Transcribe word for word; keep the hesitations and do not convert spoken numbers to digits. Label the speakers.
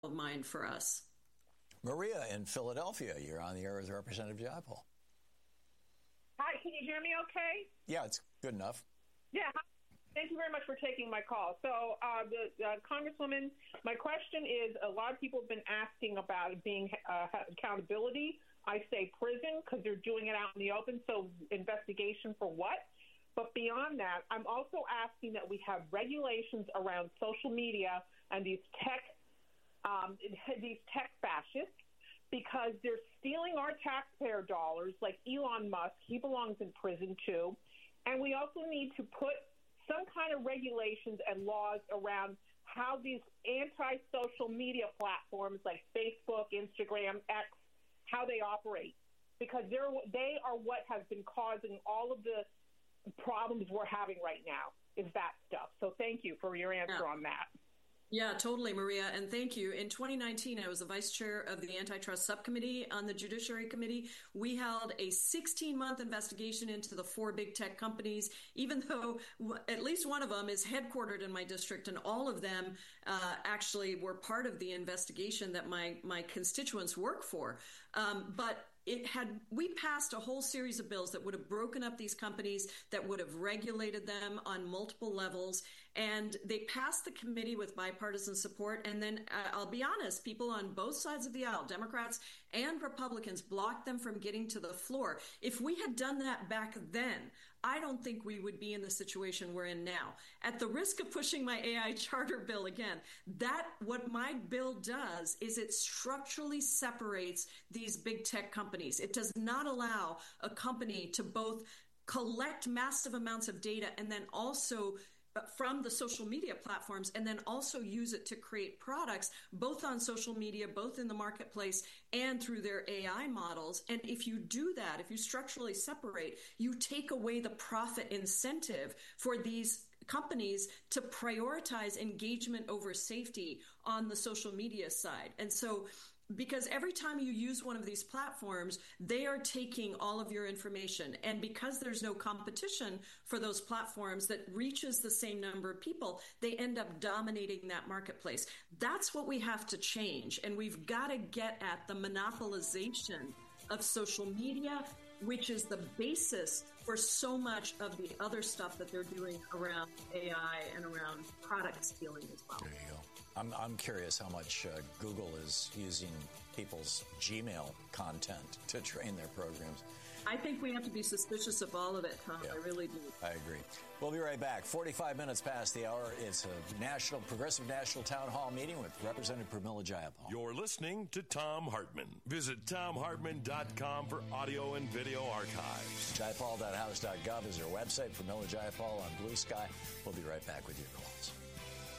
Speaker 1: of mind for us.
Speaker 2: Maria in Philadelphia, you're on the air with Representative Jayapal.
Speaker 3: Hi, can you hear me okay?
Speaker 2: Yeah, it's good enough.
Speaker 3: Yeah, thank you very much for taking my call. So, uh, the uh, Congresswoman, my question is, a lot of people have been asking about it being uh, accountability. I say prison because they're doing it out in the open, so investigation for what? But beyond that, I'm also asking that we have regulations around social media and these tech, um, these tech fascists, because they're stealing our taxpayer dollars, like Elon Musk. He belongs in prison too. And we also need to put some kind of regulations and laws around how these anti-social media platforms like Facebook, Instagram, X, how they operate, because they're, they are what has been causing all of the problems we're having right now, is that stuff. So thank you for your answer
Speaker 1: yeah.
Speaker 3: on that.
Speaker 1: Yeah, totally, Maria, and thank you. In twenty nineteen, I was the vice chair of the Antitrust Subcommittee on the Judiciary Committee. We held a sixteen-month investigation into the four big tech companies, even though at least one of them is headquartered in my district, and all of them uh, actually were part of the investigation that my, my constituents work for. Um, but It had, we passed a whole series of bills that would have broken up these companies, that would have regulated them on multiple levels. And they passed the committee with bipartisan support. And then uh, I'll be honest, people on both sides of the aisle, Democrats and Republicans, blocked them from getting to the floor. If we had done that back then, I don't think we would be in the situation we're in now. At the risk of pushing my A I charter bill again, that what my bill does is it structurally separates these big tech companies. It does not allow a company to both collect massive amounts of data and then also from the social media platforms, and then also use it to create products, both on social media, both in the marketplace and through their A I models. And if you do that, if you structurally separate, you take away the profit incentive for these companies to prioritize engagement over safety on the social media side. And so because every time you use one of these platforms, they are taking all of your information. And because there's no competition for those platforms that reaches the same number of people, they end up dominating that marketplace. That's what we have to change. And we've got to get at the monopolization of social media, which is the basis for so much of the other stuff that they're doing around A I and around product stealing as well.
Speaker 2: There you go. I'm, I'm curious how much uh, Google is using people's Gmail content to train their programs.
Speaker 1: I think we have to be suspicious of all of it, Tom.
Speaker 2: Yeah,
Speaker 1: I really do.
Speaker 2: I agree. We'll be right back. forty-five minutes past the hour. It's a national, progressive national town hall meeting with Representative Pramila Jayapal.
Speaker 4: You're listening to Thom Hartmann. Visit tom hartmann dot com for audio and video archives.
Speaker 2: Jayapal dot house dot gov is our website. Pramila Jayapal on Blue Sky. We'll be right back with your calls.